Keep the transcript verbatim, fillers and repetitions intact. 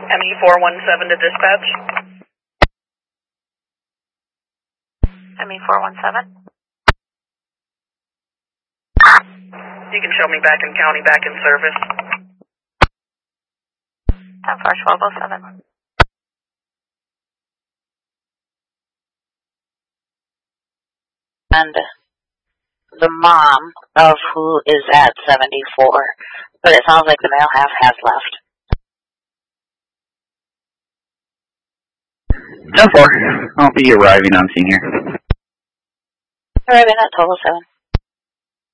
M E four one seven to dispatch. M E four one seven. You can show me back in county, back in service. ten four twelve oh seven. And the mom of who is at seventy-four, but it sounds like the male half has left. ten four, I'll be arriving on scene here. Arriving at twelve oh seven.